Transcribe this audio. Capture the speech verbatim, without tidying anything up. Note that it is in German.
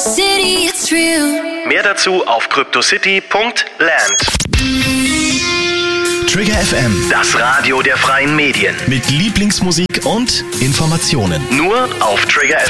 city, it's real. Mehr dazu auf cryptocity punkt land. Trigger F M, Das Radio der freien Medien. mit Lieblingsmusik und Informationen. Nur auf Trigger